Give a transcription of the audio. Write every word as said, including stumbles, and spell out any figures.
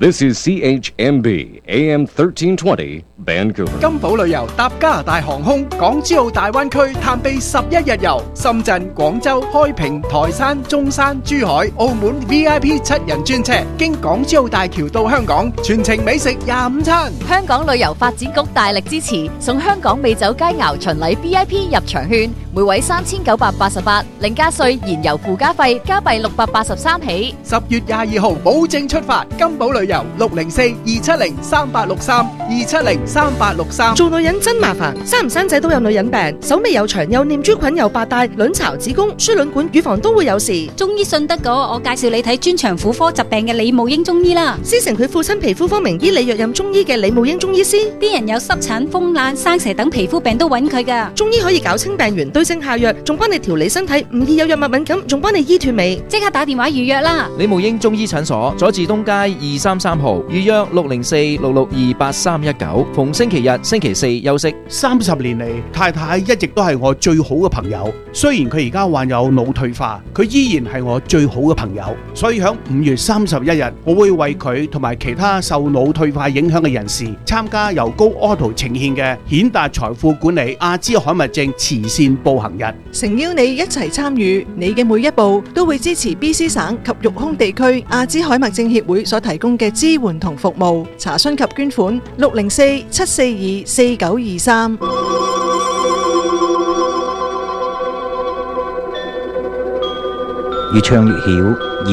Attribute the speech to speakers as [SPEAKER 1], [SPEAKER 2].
[SPEAKER 1] This is C H M B A M thirteen twenty Vancouver。
[SPEAKER 2] 金寶旅遊搭加拿大航空港珠澳大灣區探秘十一日遊，深圳、廣州、開平、台山、中山、珠海、澳門 V I P 七人專車，經港珠澳大橋到香港，全程美食廿五餐。
[SPEAKER 3] 香港旅遊發展局大力支持，送香港美酒佳肴巡禮 V I P 入場券，每位三千九百八十八，另加稅燃油附加費，加幣六百八十三起。
[SPEAKER 2] 十月廿二號保證出發，金寶旅遊六零四二七零三八六三二七零三八六三。
[SPEAKER 4] 做女人真麻煩，生唔生仔都有女人病，手尾有長有念珠菌又白帶，卵巢、子宮、輸卵管、乳房都會有事。
[SPEAKER 5] 中醫信得過，我介紹你睇專長婦科疾病嘅李慕英中醫啦。
[SPEAKER 4] 師承佢父親皮膚科名醫李若任中醫嘅李慕英中醫師，
[SPEAKER 5] 啲人有濕疹、風癩、生蛇等皮膚病都揾佢噶。
[SPEAKER 4] 中醫可以搞清病源，對症下藥，仲幫你調理身體，唔易有藥物敏感，仲幫你醫斷尾。
[SPEAKER 5] 即刻打電話預約啦！
[SPEAKER 6] 李慕英中醫診所，佐治東街二三三號，預約六零四六六二八三一九，逢星期日、星期四休息。
[SPEAKER 7] 三十年嚟，太太一直都係我最好嘅朋友。雖然佢而家患有腦退化，佢依然係我最好嘅朋友。所以響五月三十一日，我會為佢同埋其他受腦退化影響嘅人士參加由高 Auto 呈獻嘅顯達財富管理阿茲海默症慈善步行日，
[SPEAKER 8] 誠邀你一齊參與，你嘅每一步都會支持 B C 省及育空地區阿茲海默症協會所提供嘅支援同服務。查詢及捐款六零四七四二四九二三。
[SPEAKER 9] 越唱越曉。